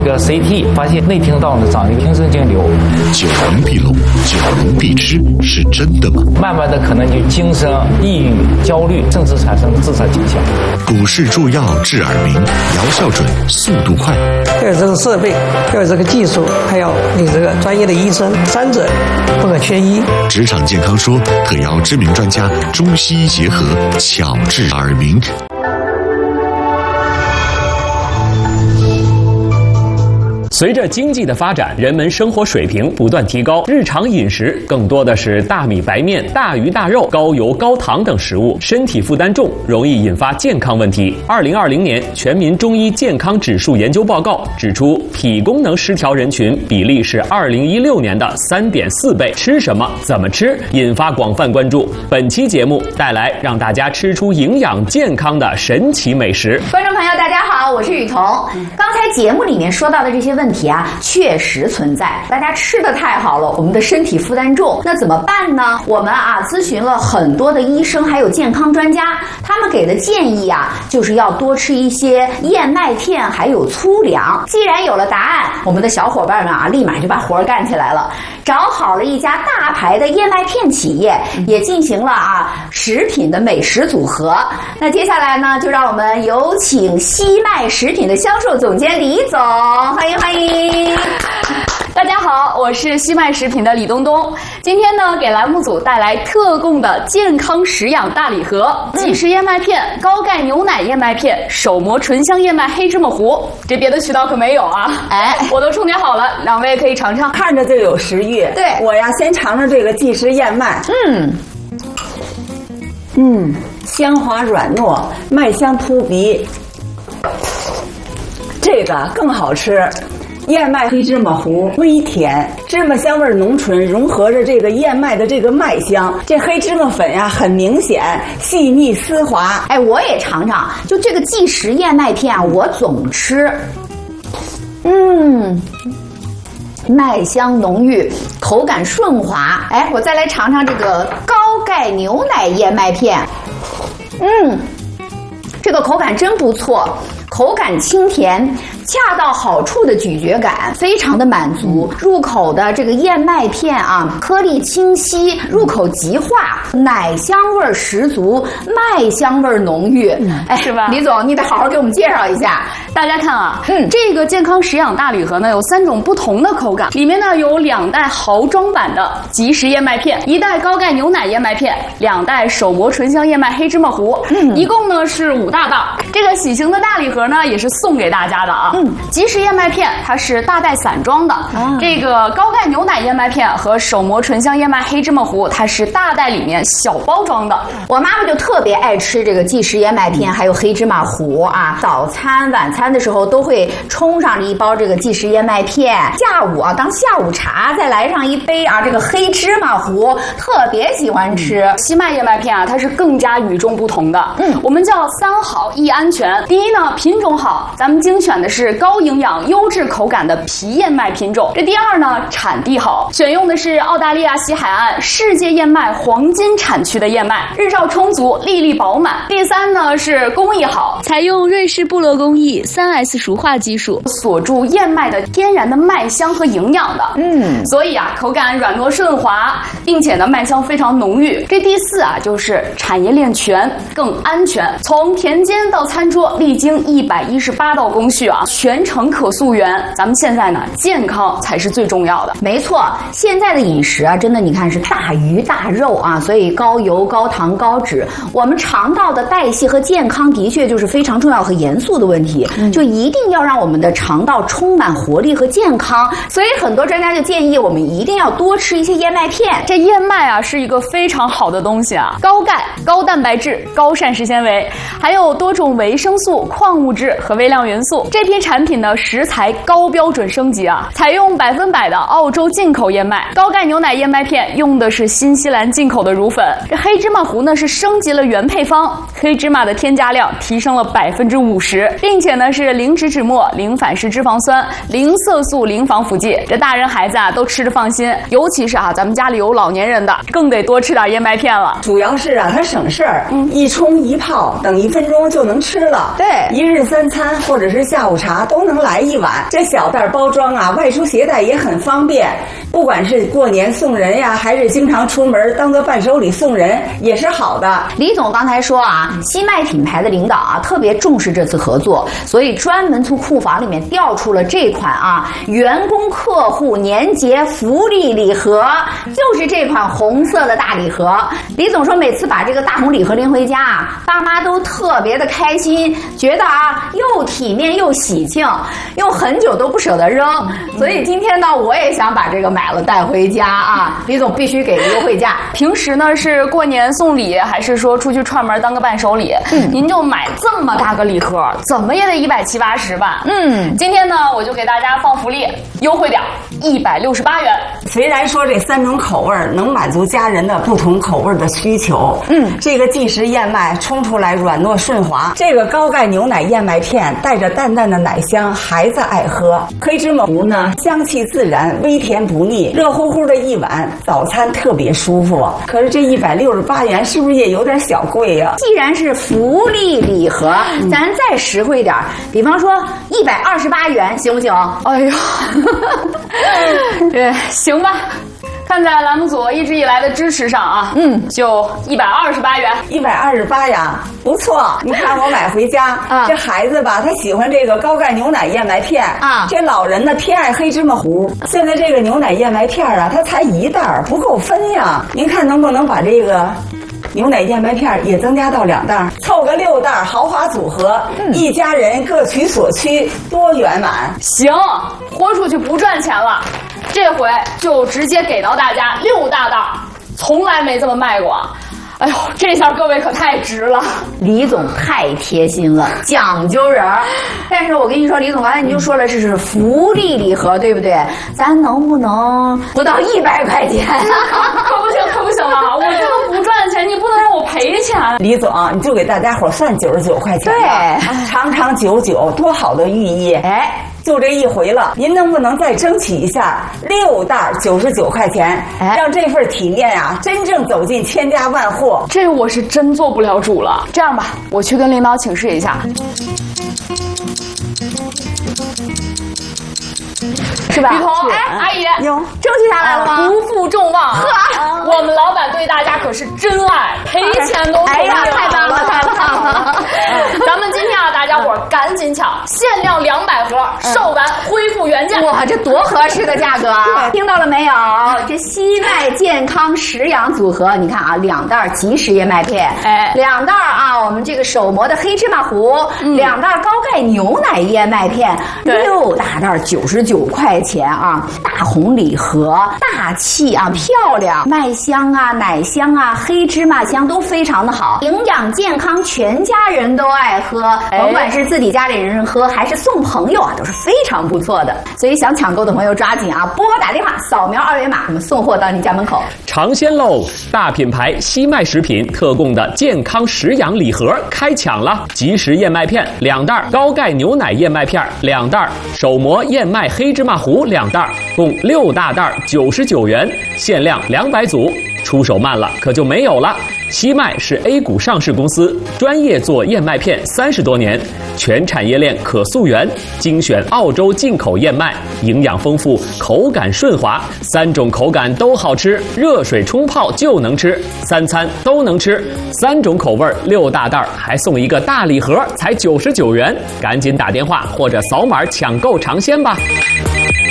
这个 CT 发现内听道呢长一个听神经瘤， 久闻必聋，久闻必吃，是真的吗？ 慢慢的可能就精神、抑郁、焦虑，甚至产生自杀倾向。 股市助药治耳鸣，疗效准，速度快。 要有这个设备，要有这个技术，还要你这个专业的医生，三者不可缺一。 职场健康说特邀知名专家，中西医结合，巧治耳鸣。 随着经济的发展，人们生活水平不断提高，日常饮食更多的是大米白面、大鱼大肉、高油高糖等食物，身体负担重，容易引发健康问题。2020年全民中医健康指数研究报告指出，脾功能失调人群比例是2016年的3.4倍。吃什么？怎么吃？引发广泛关注。本期节目带来让大家吃出营养健康的神奇美食。 观众朋友，大家好，我是雨桐。刚才节目里面说到的这些问题啊，确实存在。大家吃的太好了，我们的身体负担重，那怎么办呢？我们咨询了很多的医生还有健康专家，他们给的建议啊，就是要多吃一些燕麦片还有粗粮。既然有了答案，我们的小伙伴们立马就把活干起来了，找好了一家大牌的燕麦片企业，也进行了食品的美食组合。那接下来呢，就让我们有请西麦食品的销售总监李总，欢迎欢迎。 大家好，我是西麦食品的李东东。今天呢，给栏目组带来特供的健康食养大礼盒：即食燕麦片、高钙牛奶燕麦片、手磨醇香燕麦黑芝麻糊。这别的渠道可没有啊！我都充点好了，两位可以尝尝。 看着就有食欲。 对， 我呀，先尝尝这个即食燕麦。香滑软糯，麦香扑鼻。这个更好吃。燕麦黑芝麻糊微甜，芝麻香味浓醇，融合着这个燕麦的这个麦香。这黑芝麻粉呀，很明显，细腻丝滑。 我也尝尝，就这个即食燕麦片啊，我总吃。麦香浓郁，口感顺滑。我再来尝尝这个高钙牛奶燕麦片。这个口感真不错。口感清甜，恰到好处的咀嚼感，非常的满足。入口的这个燕麦片颗粒清晰，入口即化，奶香味十足，麦香味浓郁。 是吧？ 李总，你得好好给我们介绍一下。 大家看啊，这个健康食养大礼盒呢，有3种不同的口感，里面呢有2袋豪装版的即食燕麦片，1袋高钙牛奶燕麦片，2袋手磨醇香燕麦黑芝麻糊，一共呢是5大袋。这个喜庆的大礼盒呢，也是送给大家的啊。即食燕麦片它是大袋散装的，这个高钙牛奶燕麦片和手磨醇香燕麦黑芝麻糊，它是大袋里面小包装的。 我妈妈就特别爱吃这个即食燕麦片，还有黑芝麻糊早餐、晚餐的时候都会冲上一包这个即食燕麦片，下午当下午茶再来上一杯这个黑芝麻糊，特别喜欢吃。 西麦燕麦片它是更加与众不同的。我们叫3好1安全。第一呢，品种好，咱们精选的是高营养、优质口感的皮燕麦品种。这第二呢，产地好，选用的是澳大利亚西海岸世界燕麦黄金产区的燕麦，日照充足，粒粒饱满。第三呢是工艺好， 采用瑞士部落工艺3S 熟化技术， 锁住燕麦的天然的麦香和营养的。所以口感软糯顺滑，并且呢麦香非常浓郁。这第四就是产业链全，更安全，从田间到餐桌历经118道工序全程可溯源。咱们现在呢，健康才是最重要的。 没错，现在的饮食真的你看是大鱼大肉所以高油、高糖、高脂，我们肠道的代谢和健康的确就是非常重要和严肃的问题，就一定要让我们的肠道充满活力和健康。所以很多专家就建议我们一定要多吃一些燕麦片。 这燕麦是一个非常好的东西高钙、高蛋白质、高膳食纤维，还有多种维生素、矿物质和微量元素。这批产品呢，食材高标准升级采用100%的澳洲进口燕麦。高钙牛奶燕麦片用的是新西兰进口的乳粉。这黑芝麻糊呢是升级了原配方，黑芝麻的添加量提升了50%，并且呢是零脂脂末、零反式脂肪酸、零色素、零防腐剂。这大人孩子都吃着放心，尤其是咱们家里有老年人的，更得多吃点燕麦片了。 主要是它省事儿，一冲一泡，等1分钟就能吃了。 对， 一日3餐或者是下午茶茶都能来一碗。这小袋包装啊，外出携带也很方便，不管是过年送人呀，还是经常出门当个伴手礼送人，也是好的。 李总刚才说啊，西麦品牌的领导啊特别重视这次合作，所以专门从库房里面调出了这款啊员工客户年节福利礼盒，就是这款红色的大礼盒。李总说每次把这个大红礼盒拎回家啊，爸妈都特别的开心，觉得啊又体面又喜庆，用很久都不舍得扔。所以今天呢，我也想把这个买了带回家啊。李总必须给个优惠价。 平时呢是过年送礼，还是说出去串门当个伴手礼？您就买这么大个礼盒，怎么也得170、80吧？今天呢我就给大家放福利，优惠点168元。 虽然说这3种口味能满足家人的不同口味的需求，这个即食燕麦冲出来软糯顺滑，这个高钙牛奶燕麦片带着淡淡的奶香，孩子爱喝。黑芝麻糊呢，香气自然，微甜不腻，热乎乎的一碗，早餐特别舒服。可是这168元是不是也有点小贵呀？ 既然是福利礼盒，咱再实惠点，比方说128元，行不行？ 哎呦，对，行吧。看在栏目组一直以来的支持上啊，就128元。 128呀，不错。你看我买回家，这孩子吧，他喜欢这个高钙牛奶燕麦片啊，这老人呢偏爱黑芝麻糊。现在这个牛奶燕麦片啊，它才1袋，不够分呀。您看能不能把这个牛奶燕麦片也增加到2袋，凑个6袋，豪华组合，一家人各取所需，多圆满。 行，豁出去不赚钱了，这回就直接给到大家6大袋，从来没这么卖过。哎呦，这下各位可太值了！ 李总太贴心了，讲究人儿。但是我跟你说，李总刚才你就说了，这是福利礼盒，对不对？咱能不能不到100块钱？ 可不行，可不行了！我这个不赚钱，你不能让我赔钱。 李总，你就给大家伙算99块钱吧，对，长长久久，多好的寓意！哎。就这一回了，您能不能再争取一下6袋99块钱，让这份体面啊真正走进千家万户？ 这我是真做不了主了。这样吧，我去跟领导请示一下。是吧？雨桐，哎，阿姨， 争取下来了吗？ 不负众望，我们老板对大家可是真爱，赔钱都同意了。 太棒了，太棒了！ 咱们今天啊，大家伙赶紧抢，限量200盒，售完恢复原价。 哇，这多合适的价格啊！听到了没有？这西麦健康食养组合，你看啊，2袋即食燕麦片，哎，2袋啊，我们这个手磨的黑芝麻糊，2袋高钙牛奶燕麦片，6大袋99块钱啊！大红礼盒，大气啊，漂亮，麦香啊，奶香啊，黑芝麻香都非常的好，营养健康，全家人都爱喝，甭管是自己家里人喝还是送朋友啊，都是非常不错的。所以想抢购的朋友抓紧啊，拨打电话，扫描2维码，我们送货到你家门口。 尝鲜喽！大品牌西麦食品特供的健康食养礼盒开抢了，即食燕麦片2袋，高钙牛奶燕麦片2袋，手磨燕麦黑芝麻糊2袋，共6大袋99元，限量200组。出手慢了可就没有了。西麦是 A 股上市公司，专业做燕麦片30多年，全产业链可溯源，精选澳洲进口燕麦，营养丰富，口感顺滑，3种口感都好吃，热水冲泡就能吃，3餐都能吃，3种口味6大袋，还送一个大礼盒，才99元，赶紧打电话或者扫码抢购尝鲜吧。